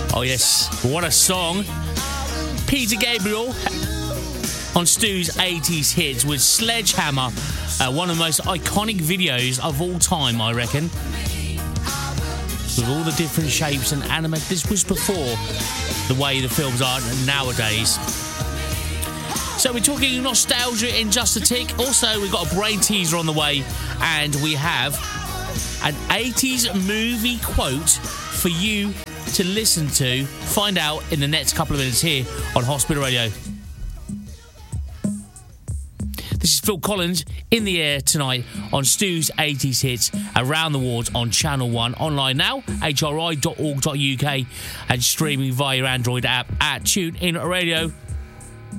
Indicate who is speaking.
Speaker 1: Oh yes, what a song. Peter Gabriel on Stu's 80s hits with Sledgehammer, one of the most iconic videos of all time, I reckon. With all the different shapes and animate. This was before the way the films are nowadays. So we're talking nostalgia in just a tick. Also, we've got a brain teaser on the way, and we have an 80s movie quote for you to listen to. Find out in the next couple of minutes here on Hospital Radio. This is Phil Collins in the air tonight on Stu's 80s hits around the wards on Channel 1. Online now, hri.org.uk, and streaming via your Android app at TuneIn Radio.